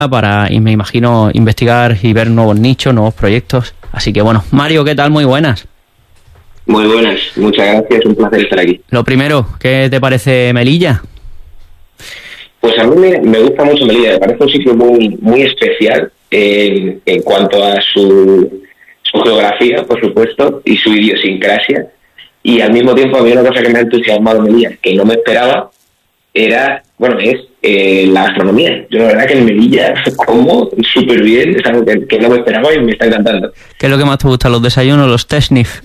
y me imagino investigar y ver nuevos nichos, nuevos proyectos. Así que bueno, Mario, ¿qué tal? Muy buenas. Muy buenas, muchas gracias, un placer estar aquí. Lo primero, ¿qué te parece Melilla? Pues a mí me gusta mucho Melilla, me parece un sitio muy especial en cuanto a su geografía, por supuesto, y su idiosincrasia. Y al mismo tiempo, a mí una cosa que me ha entusiasmado en Melilla, que no me esperaba, es la gastronomía. Yo la verdad que en Melilla como súper bien, es algo que no me esperaba y me está encantando. ¿Qué es lo que más te gusta? ¿Los desayunos, los tesnif?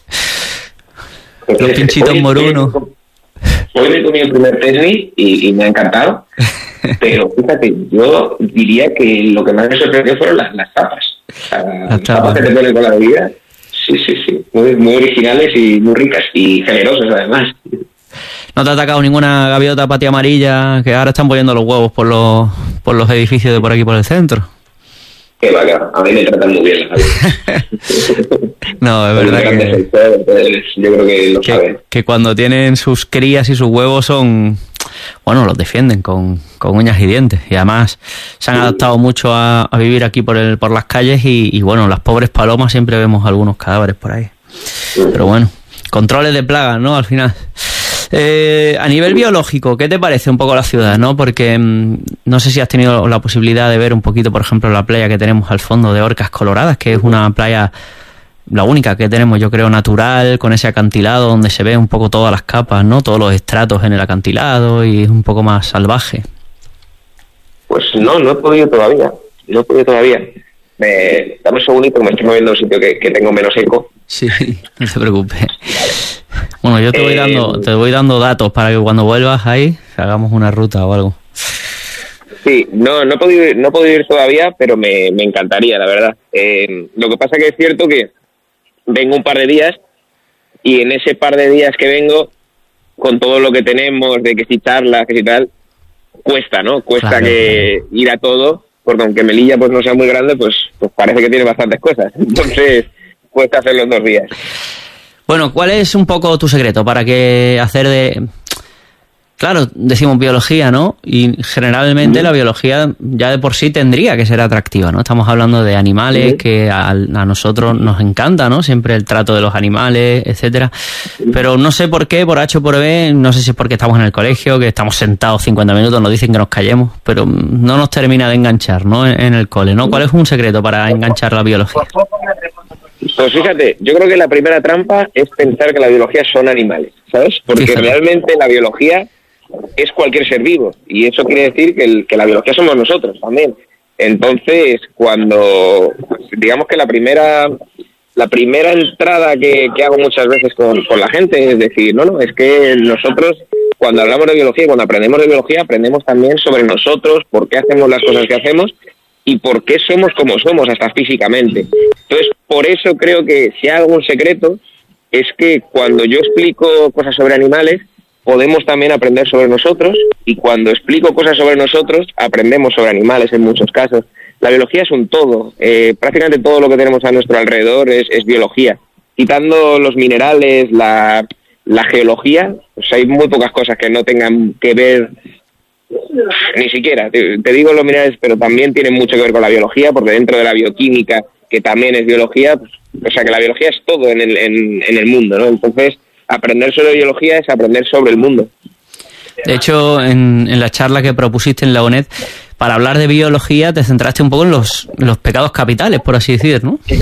Los pinchitos morunos. Hoy me comí el primer tesnif y me ha encantado. Pero fíjate, yo diría que lo que más me sorprendió fueron las tapas. Las tapas que te ponen con la bebida. Sí. Muy originales y muy ricas y generosas además. ¿No te ha atacado ninguna gaviota patia amarilla que ahora están poniendo los huevos por los edificios de por aquí por el centro? Que va, a mí me tratan muy bien las gaviotas. No, es verdad que yo creo que lo saben. Que cuando tienen sus crías y sus huevos los defienden con uñas y dientes. Y además se han adaptado mucho a vivir aquí por las calles y bueno, las pobres palomas siempre vemos algunos cadáveres por ahí. Pero bueno, controles de plagas, ¿no? Al final. A nivel biológico, ¿qué te parece un poco la ciudad, no? Porque no sé si has tenido la posibilidad de ver un poquito, por ejemplo, la playa que tenemos al fondo de Orcas Coloradas, que es una playa, la única que tenemos, yo creo, natural, con ese acantilado donde se ve un poco todas las capas, ¿no? Todos los estratos en el acantilado y es un poco más salvaje. Pues no he podido todavía. Dame un segundito que me estoy moviendo a un sitio que tengo menos eco. Sí, no te preocupes. Bueno, yo te voy dando datos para que cuando vuelvas ahí hagamos una ruta o algo. Sí, no he podido ir todavía, pero me encantaría, la verdad. Lo que pasa que es cierto que vengo un par de días y en ese par de días que vengo, con todo lo que tenemos, de que si charlas, que si tal, cuesta, ¿no? Cuesta que ir a todo, porque aunque Melilla pues no sea muy grande, pues parece que tiene bastantes cosas. Entonces, cuesta hacerlo en 2 días. Bueno, ¿cuál es un poco tu secreto para que hacer de... Claro, decimos biología, ¿no? Y generalmente la biología ya de por sí tendría que ser atractiva, ¿no? Estamos hablando de animales que a nosotros nos encanta, ¿no? Siempre el trato de los animales, etcétera. Pero no sé por qué, por H o por B, no sé si es porque estamos en el colegio, que estamos sentados 50 minutos, nos dicen que nos callemos, pero no nos termina de enganchar, ¿no? En el cole, ¿no? ¿Cuál es un secreto para enganchar la biología? Pues fíjate, yo creo que la primera trampa es pensar que la biología son animales, ¿sabes? Porque realmente la biología es cualquier ser vivo y eso quiere decir que la biología somos nosotros también. Entonces, cuando digamos que la primera entrada que hago muchas veces con la gente es decir, no, es que nosotros cuando hablamos de biología, cuando aprendemos de biología, aprendemos también sobre nosotros, por qué hacemos las cosas que hacemos y por qué somos como somos, hasta físicamente. Entonces, por eso creo que si hay algún secreto es que cuando yo explico cosas sobre animales, podemos también aprender sobre nosotros y cuando explico cosas sobre nosotros, aprendemos sobre animales en muchos casos. La biología es un todo, prácticamente todo lo que tenemos a nuestro alrededor es biología. Quitando los minerales, la geología, pues hay muy pocas cosas que no tengan que ver, ni siquiera, te digo los minerales, pero también tienen mucho que ver con la biología, porque dentro de la bioquímica, que también es biología, pues, o sea que la biología es todo en el mundo, ¿no? Entonces, aprender sobre biología es aprender sobre el mundo. De hecho, en la charla que propusiste en la UNED, para hablar de biología te centraste un poco en los pecados capitales, por así decir, ¿no? Sí,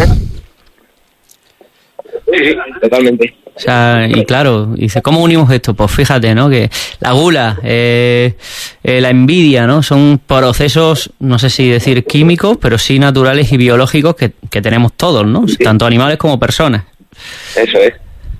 totalmente. O sea, y claro, dice, ¿cómo unimos esto? Pues fíjate, ¿no? Que la gula, la envidia, ¿no? Son procesos, no sé si decir químicos, pero sí naturales y biológicos que tenemos todos, ¿no? Sí. Tanto animales como personas. Eso es.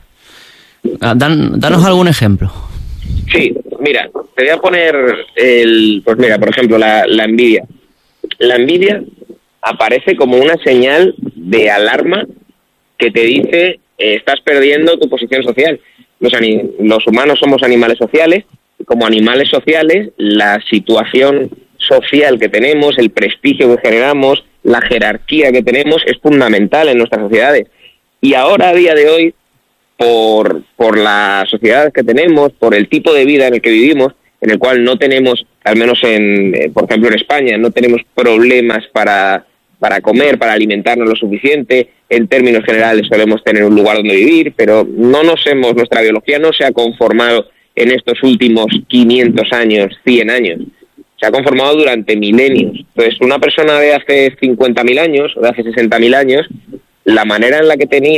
Danos algún ejemplo. Sí, mira, te voy a poner pues mira, por ejemplo, la envidia. La envidia aparece como una señal de alarma que te dice estás perdiendo tu posición social. Los humanos somos animales sociales y como animales sociales la situación social que tenemos, el prestigio que generamos, la jerarquía que tenemos es fundamental en nuestras sociedades. Y ahora, a día de hoy, por la sociedad que tenemos, por el tipo de vida en el que vivimos, en el cual no tenemos, al menos por ejemplo en España, no tenemos problemas para comer, para alimentarnos lo suficiente. En términos generales solemos tener un lugar donde vivir, pero nuestra biología no se ha conformado en estos últimos 500 años, 100 años. Se ha conformado durante milenios. Entonces, una persona de hace 50.000 años o de hace 60.000 años, la manera en la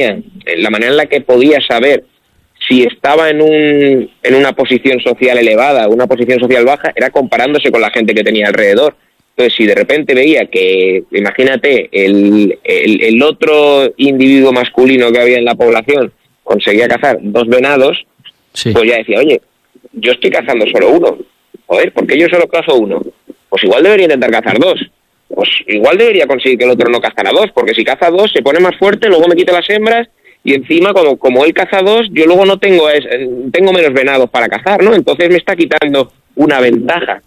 que podía saber si estaba en una posición social elevada o una posición social baja, era comparándose con la gente que tenía alrededor. Entonces, si de repente veía que, imagínate, el otro individuo masculino que había en la población conseguía cazar 2 venados, sí, pues ya decía, oye, yo estoy cazando solo 1. Joder, ¿por qué yo solo cazo 1? Pues igual debería intentar cazar 2. Pues igual debería conseguir que el otro no cazara 2, porque si caza 2 se pone más fuerte, luego me quita las hembras y encima como él caza 2, yo luego no tengo menos venados para cazar, ¿no? Entonces me está quitando una ventaja.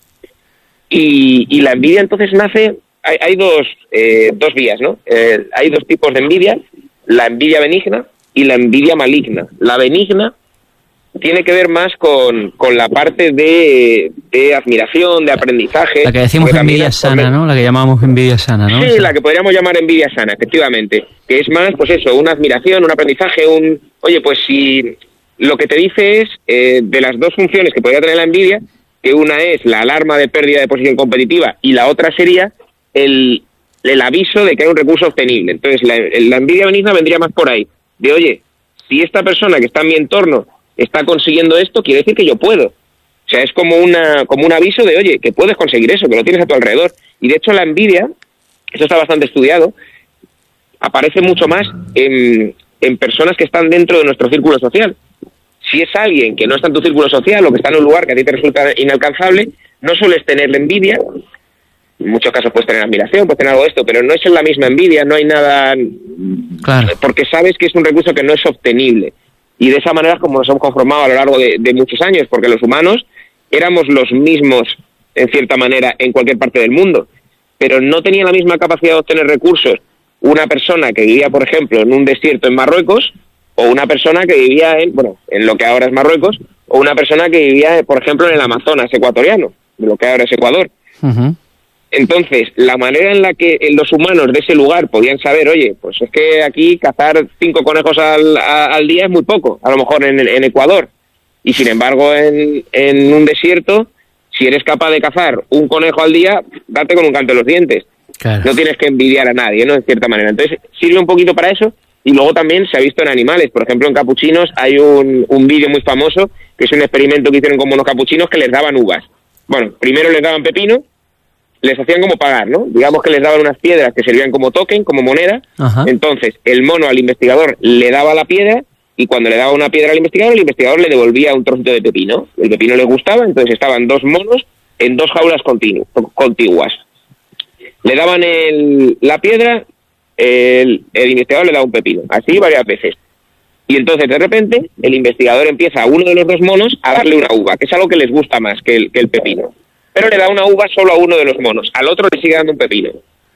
Y la envidia entonces nace, hay dos vías, ¿no? Hay 2 tipos de envidia, la envidia benigna y la envidia maligna. La benigna tiene que ver más con la parte de admiración, de aprendizaje. La que decimos envidia sana, ¿no? La que llamamos envidia sana, ¿no? Sí, la que podríamos llamar envidia sana, efectivamente. Que es más, pues eso, una admiración, un aprendizaje, oye, pues si lo que te dice es, de las 2 funciones que podría tener la envidia, que una es la alarma de pérdida de posición competitiva y la otra sería el aviso de que hay un recurso obtenible. Entonces, la envidia benigna vendría más por ahí, de oye, si esta persona que está en mi entorno está consiguiendo esto, quiere decir que yo puedo. O sea, es como un aviso de, oye, que puedes conseguir eso, que lo tienes a tu alrededor. Y de hecho la envidia, eso está bastante estudiado, aparece mucho más en personas que están dentro de nuestro círculo social. Si es alguien que no está en tu círculo social o que está en un lugar que a ti te resulta inalcanzable, no sueles tener la envidia. En muchos casos puedes tener admiración, puedes tener algo de esto, pero no es en la misma envidia, no hay nada... Claro. Porque sabes que es un recurso que no es obtenible. Y de esa manera es como nos hemos conformado a lo largo de muchos años, porque los humanos éramos los mismos, en cierta manera, en cualquier parte del mundo, pero no tenía la misma capacidad de obtener recursos una persona que vivía, por ejemplo, en un desierto en Marruecos, o una persona que vivía en lo que ahora es Marruecos, o una persona que vivía, por ejemplo, en el Amazonas ecuatoriano, de lo que ahora es Ecuador. Uh-huh. Entonces, la manera en la que los humanos de ese lugar podían saber, oye, pues es que aquí cazar 5 conejos al día es muy poco, a lo mejor en Ecuador. Y sin embargo, en un desierto, si eres capaz de cazar un conejo al día, date con un canto en los dientes. Claro. No tienes que envidiar a nadie, ¿no? En cierta manera. Entonces, sirve un poquito para eso. Y luego también se ha visto en animales. Por ejemplo, en capuchinos hay un vídeo muy famoso, que es un experimento que hicieron con monos capuchinos que les daban uvas. Bueno, primero les daban pepino, les hacían como pagar, ¿no? Digamos que les daban unas piedras que servían como token, como moneda. Ajá. Entonces, el mono al investigador le daba la piedra y cuando le daba una piedra al investigador, el investigador le devolvía un trocito de pepino. El pepino le gustaba, entonces estaban 2 monos en 2 jaulas contiguas. Le daban la piedra, el investigador le daba un pepino, así varias veces. Y entonces, de repente, el investigador empieza a uno de los 2 monos a darle una uva, que es algo que les gusta más que el pepino. Pero le da una uva solo a uno de los monos, al otro le sigue dando un pepino.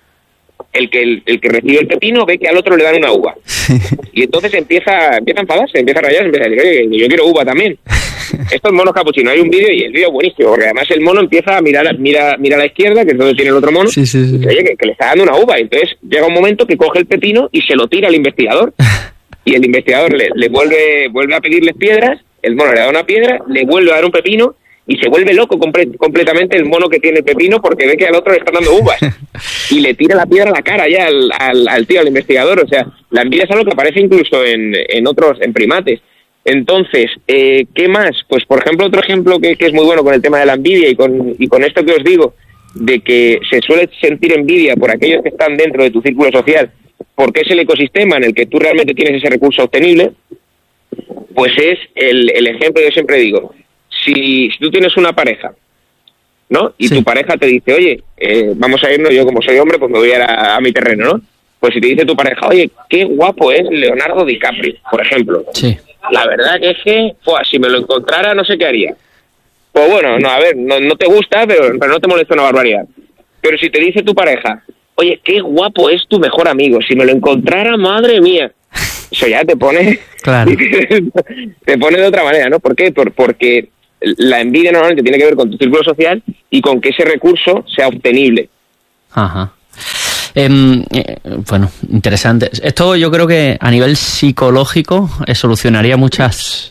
El que recibe el pepino ve que al otro le dan una uva. Y entonces empieza a enfadarse, empieza a rayarse, empieza a decir, oye, yo quiero uva también. Estos monos capuchinos, hay un vídeo y el vídeo es buenísimo, porque además el mono empieza a mirar a la izquierda, que es donde tiene el otro mono, sí. Y dice, oye, que le está dando una uva. Y entonces llega un momento que coge el pepino y se lo tira al investigador. Y el investigador le vuelve a pedirles piedras, el mono le da una piedra, le vuelve a dar un pepino, y se vuelve loco completamente el mono que tiene el pepino porque ve que al otro le están dando uvas y le tira la piedra a la cara ya al tío, al investigador. O sea, la envidia es algo que aparece incluso en primates. Entonces, ¿qué más? Pues, por ejemplo, otro ejemplo que es muy bueno con el tema de la envidia y con esto que os digo, de que se suele sentir envidia por aquellos que están dentro de tu círculo social, porque es el ecosistema en el que tú realmente tienes ese recurso obtenible, pues es el ejemplo que yo siempre digo. Si tú tienes una pareja, ¿no? Y sí, tu pareja te dice, oye, vamos a irnos, yo como soy hombre, pues me voy a mi terreno, ¿no? Pues si te dice tu pareja, oye, qué guapo es Leonardo DiCaprio, por ejemplo. Sí. La verdad que es que, si me lo encontrara, no sé qué haría. Pues bueno, no, a ver, no te gusta, pero no te molesta una barbaridad. Pero si te dice tu pareja, oye, qué guapo es tu mejor amigo, si me lo encontrara, madre mía. Eso ya te pone... Claro. Te pone de otra manera, ¿no? ¿Por qué? Porque la envidia normalmente tiene que ver con tu círculo social y con que ese recurso sea obtenible. Ajá. Bueno, interesante. Esto yo creo que a nivel psicológico solucionaría muchos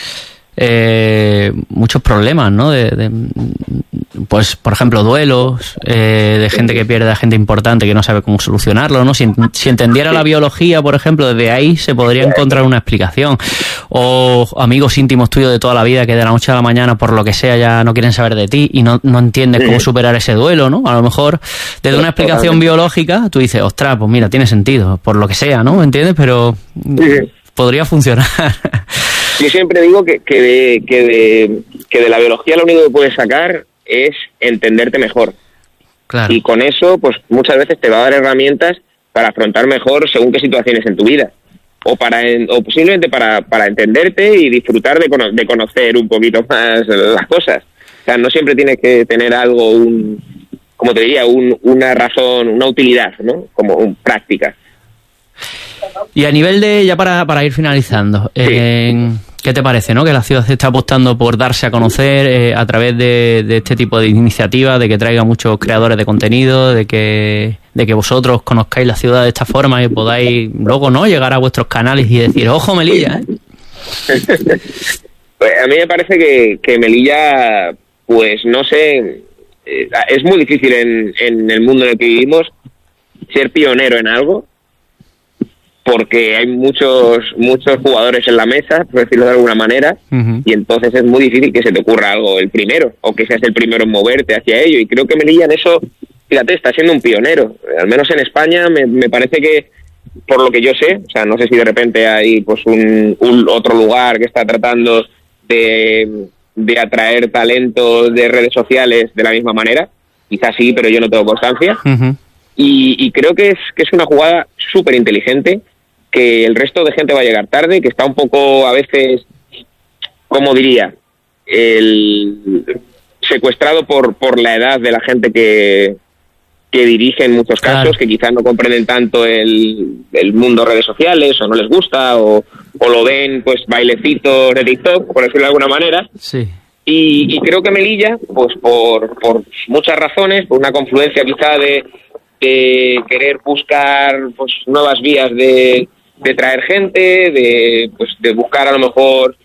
problemas, ¿no? Pues, por ejemplo, duelos, de gente que pierde a gente importante que no sabe cómo solucionarlo, ¿no? Si entendiera la biología, por ejemplo, desde ahí se podría encontrar una explicación. O amigos íntimos tuyos de toda la vida que de la noche a la mañana, por lo que sea, ya no quieren saber de ti y no entiendes cómo superar ese duelo, ¿no? A lo mejor, desde una explicación biológica, tú dices, ostras, pues mira, tiene sentido, por lo que sea, ¿no? ¿Entiendes? Pero podría funcionar. Yo siempre digo que de la biología lo único que puedes sacar es entenderte mejor. Claro. Y con eso, pues muchas veces te va a dar herramientas para afrontar mejor según qué situaciones en tu vida. O posiblemente para entenderte y disfrutar de conocer un poquito más las cosas. O sea, no siempre tienes que tener algo, como te diría, una razón, una utilidad, ¿no? Como práctica. Y a nivel de, ya para ir finalizando, ¿qué te parece, no? Que la ciudad está apostando por darse a conocer a través de este tipo de iniciativas, de que traiga muchos creadores de contenido, de que vosotros conozcáis la ciudad de esta forma y podáis luego, ¿no?, llegar a vuestros canales y decir, ojo Melilla, Pues a mí me parece que Melilla, pues no sé, es muy difícil en el mundo en el que vivimos ser pionero en algo, porque hay muchos jugadores en la mesa, por decirlo de alguna manera, y entonces es muy difícil que se te ocurra algo el primero, o que seas el primero en moverte hacia ello, y creo que Melilla en eso, fíjate, está siendo un pionero, al menos en España me parece que, por lo que yo sé, o sea, no sé si de repente hay pues un otro lugar que está tratando de atraer talentos de redes sociales de la misma manera, quizás sí, pero yo no tengo constancia, y creo que es una jugada súper inteligente, que el resto de gente va a llegar tarde, que está un poco a veces, ¿cómo diría?, secuestrado por la edad de la gente que dirige en muchos casos, claro, que quizás no comprenden tanto el mundo de redes sociales, o no les gusta, o lo ven pues bailecitos de TikTok, por decirlo de alguna manera. Sí. Y creo que Melilla, pues por muchas razones, por una confluencia quizá de querer buscar pues nuevas vías de traer gente, de buscar a lo mejor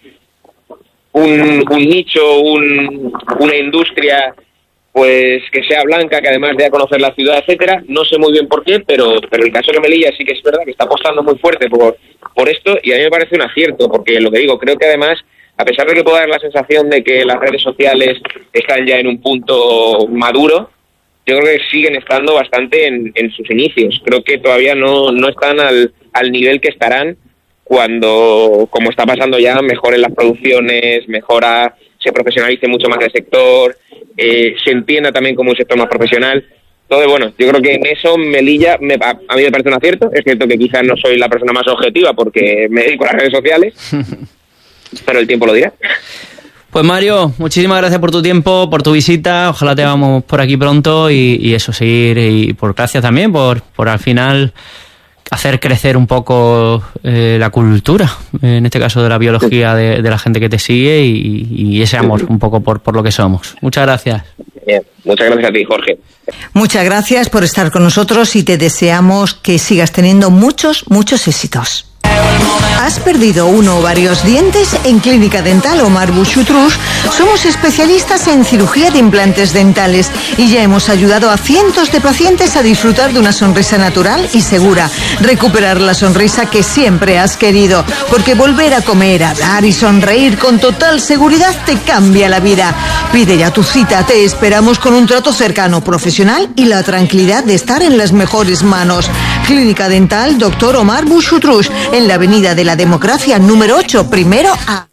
un nicho, una industria pues que sea blanca, que además dé a conocer la ciudad, etcétera. No sé muy bien por qué, pero el caso de Melilla sí que es verdad que está apostando muy fuerte por esto, y a mí me parece un acierto, porque lo que digo, creo que además, a pesar de que pueda dar la sensación de que las redes sociales están ya en un punto maduro, yo creo que siguen estando bastante en sus inicios. Creo que todavía no están al nivel que estarán cuando, como está pasando ya, mejoren las producciones, se profesionalice mucho más el sector, se entienda también como un sector más profesional. Entonces, bueno, yo creo que en eso Melilla a mí me parece un acierto. Es cierto que quizás no soy la persona más objetiva porque me dedico a las redes sociales, pero el tiempo lo dirá. Pues Mario, muchísimas gracias por tu tiempo, por tu visita. Ojalá te vamos por aquí pronto y eso, seguir. Y gracias también por al final hacer crecer un poco la cultura, en este caso de la biología de la gente que te sigue y ese amor un poco por lo que somos. Muchas gracias. Bien, muchas gracias a ti, Jorge. Muchas gracias por estar con nosotros y te deseamos que sigas teniendo muchos éxitos. ¿Has perdido uno o varios dientes? En Clínica Dental Omar Bouchoutrouche somos especialistas en cirugía de implantes dentales y ya hemos ayudado a cientos de pacientes a disfrutar de una sonrisa natural y segura, recuperar la sonrisa que siempre has querido, porque volver a comer, hablar y sonreír con total seguridad te cambia la vida. Pide ya tu cita, te esperamos con un trato cercano, profesional y la tranquilidad de estar en las mejores manos. Clínica Dental Dr. Omar Bouchoutrouche, en la Avenida de la Democracia número 8, primero A.